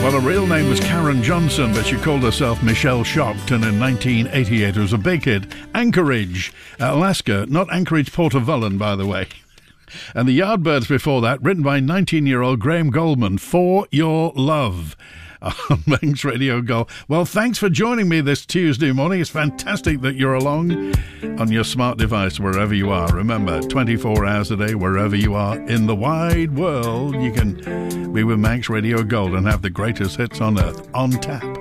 Well, her real name was Karen Johnson, but she called herself Michelle Shocked, and in 1988 it was a big hit. Anchorage, Alaska, not Anchorage, Portobello, by the way. And the Yardbirds before that, written by 19-year-old Graham Goldman, For Your Love, on Manx Radio Gold. Well, thanks for joining me this Tuesday morning. It's fantastic that you're along on your smart device wherever you are. Remember, 24 hours a day, wherever you are in the wide world, you can be with Manx Radio Gold and have the greatest hits on earth on tap.